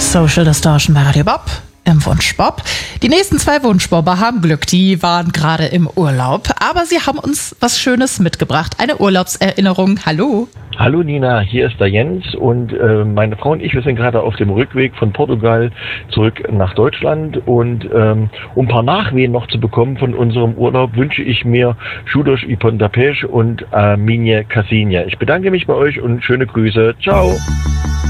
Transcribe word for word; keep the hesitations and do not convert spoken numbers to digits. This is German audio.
Social Distortion bei Radio Bob im Wunschbob. Die nächsten zwei Wunschbobber haben Glück, die waren gerade im Urlaub, aber sie haben uns was Schönes mitgebracht, eine Urlaubserinnerung. Hallo. Hallo Nina, hier ist der Jens und äh, meine Frau und ich, wir sind gerade auf dem Rückweg von Portugal zurück nach Deutschland und ähm, um ein paar Nachwehen noch zu bekommen von unserem Urlaub, wünsche ich mir Judos i Pontapés und äh, Minha Casinha. Ich bedanke mich bei euch und schöne Grüße. Ciao.